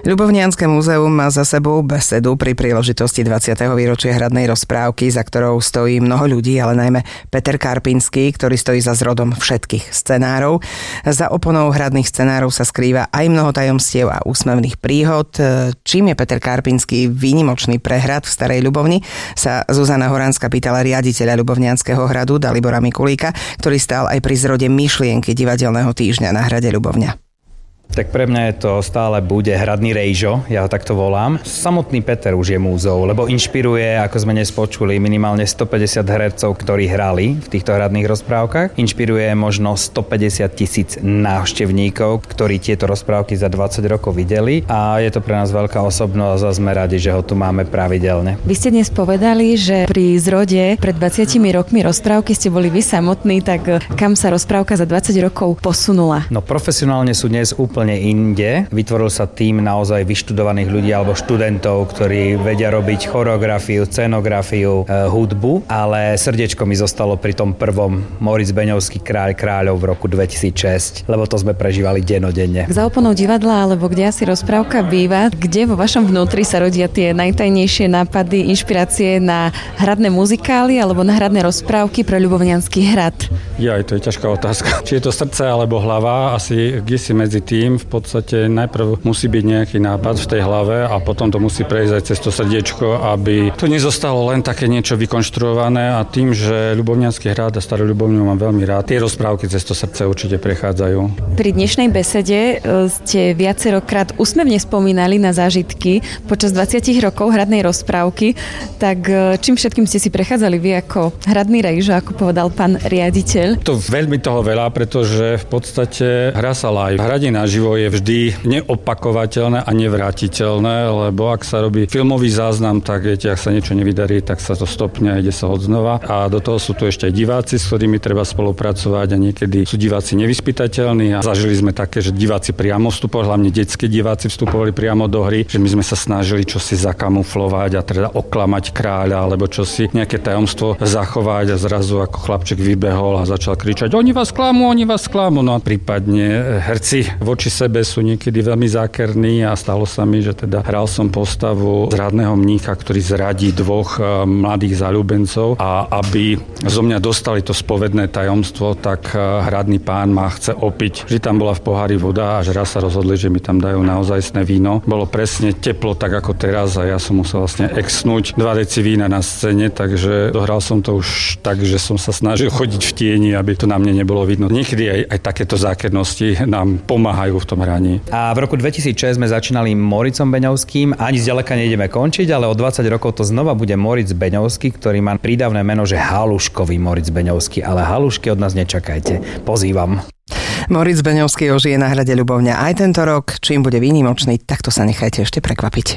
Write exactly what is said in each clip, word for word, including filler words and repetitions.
Ľubovnianske múzeum má za sebou besedu pri príležitosti dvadsiateho výročia hradnej rozprávky, za ktorou stojí mnoho ľudí, ale najmä Peter Karpinský, ktorý stojí za zrodom všetkých scenárov. Za oponou hradných scenárov sa skrýva aj mnoho tajomstiev a úsmevných príhod. Čím je Peter Karpinský výnimočný pre hrad v Starej Ľubovni, sa Zuzana Horánska pýtala riaditeľa Ľubovnianskeho hradu Dalibora Mikulíka, ktorý stál aj pri zrode myšlienky divadelného týždňa na hrade Ľubovňa. Tak pre mňa je to stále bude hradný rejžo, ja ho takto volám. Samotný Peter už je múzeou, lebo inšpiruje, ako sme dnes počuli, minimálne stopäťdesiat hercov, ktorí hrali v týchto hradných rozprávkach. Inšpiruje možno stopäťdesiat tisíc návštevníkov, ktorí tieto rozprávky za dvadsať rokov videli a je to pre nás veľká osobnosť a sme radi, že ho tu máme pravidelne. Vy ste dnes povedali, že pri zrode pred dvadsiatimi rokmi rozprávky ste boli vy samotní, tak kam sa rozprávka za dvadsať rokov posunula? No profesionálne sú dnes úplne úplne inde. Vytvoril sa tým naozaj vyštudovaných ľudí alebo študentov, ktorí vedia robiť choreografiu, scenografiu, e, hudbu, ale srdiečko mi zostalo pri tom prvom Moritz Beňovský kráľ kráľov v roku dvetisícšesť, lebo to sme prežívali dennodenne. Za oponou divadla alebo kde asi rozprávka býva, kde vo vašom vnútri sa rodia tie najtajnejšie nápady, inšpirácie na hradné muzikály alebo na hradné rozprávky pre Ľubovniansky hrad? Ja, to je ťažká otázka. Či je to srdce alebo hlava, asi kde si medzi tým. V podstate najprv musí byť nejaký nápad v tej hlave a potom to musí prejsť aj cez to srdiečko, aby to nezostalo len také niečo vykonštruované a tým, že Ľubovniansky hrad a Starú Ľubovňu mám veľmi rád, tie rozprávky cez to srdce určite prechádzajú. Pri dnešnej besede ste viacerokrát úsmevne spomínali na zážitky počas dvadsiatich rokov hradnej rozprávky, tak čím všetkým ste si prechádzali vy ako hradný rejžo, ako povedal pán riaditeľ? To veľmi toho veľa, pretože v podstate hra sa live. Hradie naživo je vždy neopakovateľné a nevrátiteľné, lebo ak sa robí filmový záznam, tak viete, ak sa niečo nevydarí, tak sa to stopne a ide sa odznova. A do toho sú tu ešte aj diváci, s ktorými treba spolupracovať a niekedy sú diváci nevyspytateľní a zažili sme také, že diváci priamo vstupovali, hlavne detskí diváci vstupovali priamo do hry, že my sme sa snažili čosi zakamuflovať a teda oklamať kráľa alebo čosi, nejaké tajomstvo zachovať a zrazu ako chlapček vybehol a začal kričať: "Oni vás klamú, oni vás klamú." No a prípadne herci voči sebe sú niekedy veľmi zákerní a stalo sa mi, že teda hral som postavu zradného mnícha, ktorý zradí dvoch mladých zaľúbencov a aby zo mňa dostali to spovedné tajomstvo, tak hradný pán ma chce opiť. Vždy tam bola v pohári voda, až raz sa rozhodli, že mi tam dajú naozajstné víno. Bolo presne teplo tak ako teraz a ja som musel vlastne exnúť dva deci vína na scéne, takže dohral som to už tak, že som sa snažil chodiť v tieni, aby to na mne nebolo vidno. Niekedy aj, aj takéto zákernosti nám pomáhajú v tom hraní. A v roku dvetisícšesť sme začínali Moritzom Beňovským. Ani zďaleka nejdeme končiť, ale o dvadsať rokov to znova bude Moritz Beňovský, ktorý má prídavné meno, že Haluškový Moritz Beňovský, ale halušky od nás nečakajte. Pozývam. Moritz Beňovský ožije na hrade Ľubovňa aj tento rok. Čím bude výnimočný, tak to sa nechajte ešte prekvapiť.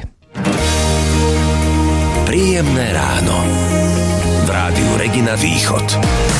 Príjemné ráno v rádiu Regina Východ.